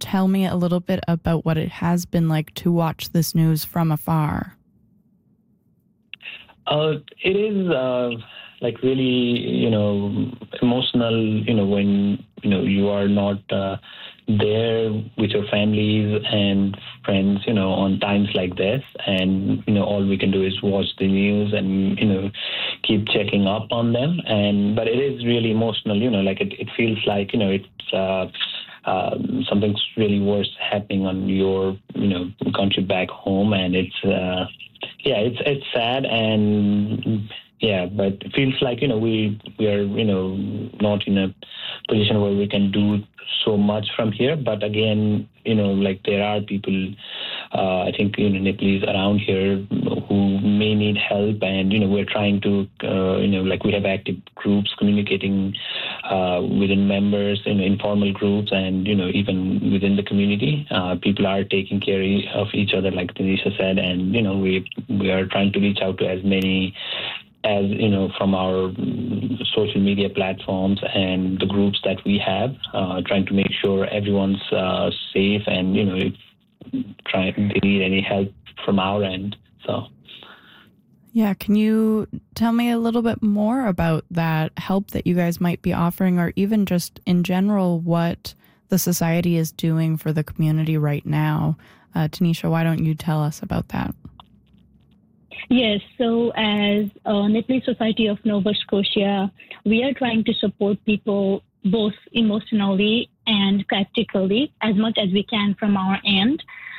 tell me a little bit about what it has been like to watch this news from afar? It is like really, emotional, when, you are not there with your families and friends, on times like this. And, all we can do is watch the news and, keep checking up on them. But it is really emotional, like it feels like, it's something's really worse happening on your, country back home. And it's sad and but it feels like, we are, not in a position where we can do so much from here. But again, like there are people, I think, Nepalese around here who may need help. And, we're trying to, like we have active groups communicating within members, informal groups and, even within the community. People are taking care of each other, like Tanisha said. And, we are trying to reach out to as many as, from our social media platforms and the groups that we have, trying to make sure everyone's safe and, if they need any help from our end. So. Yeah, can you tell me a little bit more about that help that you guys might be offering, or even just in general what the society is doing for the community right now? Tanisha, why don't you tell us about that? Yes, so as Nepalese Society of Nova Scotia, we are trying to support people both emotionally and practically as much as we can from our end.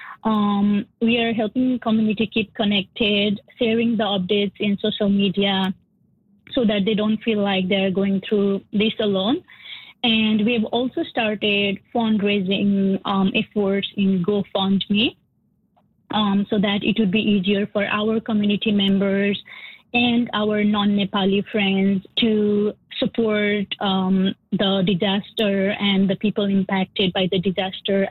We are helping community keep connected, sharing the updates in social media so that they don't feel like they're going through this alone. And we have also started fundraising efforts in GoFundMe. So that it would be easier for our community members and our non-Nepali friends to support the disaster and the people impacted by the disaster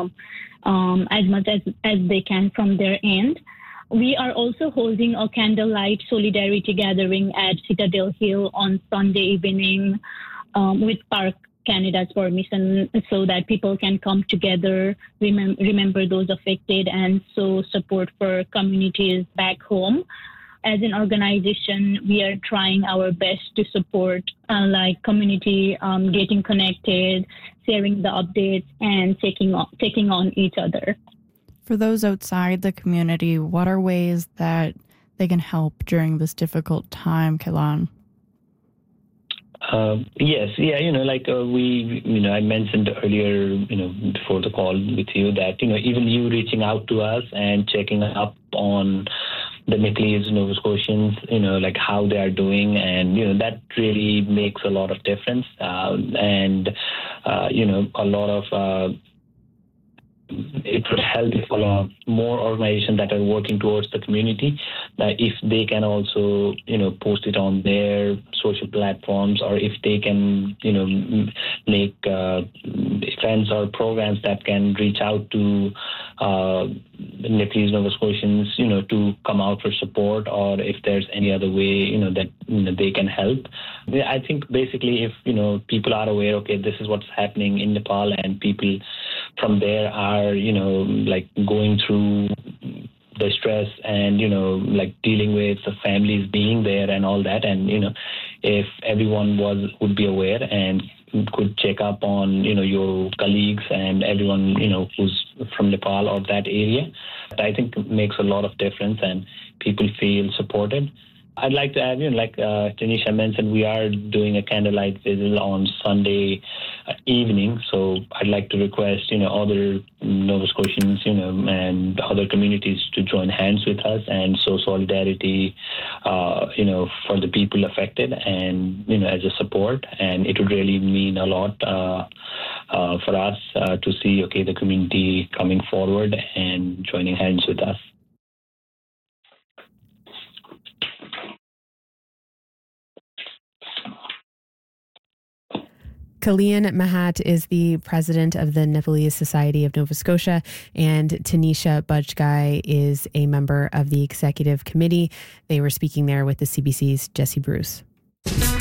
as much as they can from their end. We are also holding a candlelight solidarity gathering at Citadel Hill on Sunday evening with Park Canada's permission, so that people can come together, remember those affected, and show support for communities back home. As an organization, we are trying our best to support like community getting connected, sharing the updates, and taking on each other. For those outside the community, what are ways that they can help during this difficult time, Kailan? Yes. Yeah. I mentioned earlier, before the call with you that, even you reaching out to us and checking up on the Nepalese Nova Scotians, like how they are doing. And, that really makes a lot of difference. A lot of, it would help if a lot more organizations that are working towards the community, that if they can also, post it on their social platforms, or if they can, make events or programs that can reach out to Nepalese Nova Scotians, to come out for support, or if there's any other way, that they can help. I think basically if, people are aware, okay, this is what's happening in Nepal, and people from there are, like going through the stress and, like dealing with the families being there and all that. And, if everyone would be aware and could check up on, your colleagues and everyone, who's from Nepal or that area, I think it makes a lot of difference and people feel supported. I'd like to add, like Tanisha mentioned, we are doing a candlelight vigil on Sunday evening. So I'd like to request, other Nova Scotians, and other communities to join hands with us and show solidarity, for the people affected and, as a support. And it would really mean a lot for us to see, okay, the community coming forward and joining hands with us. Kalian Mahat is the president of the Nepalese Society of Nova Scotia, and Tanisha Bajgai is a member of the executive committee. They were speaking there with the CBC's Jesse Bruce.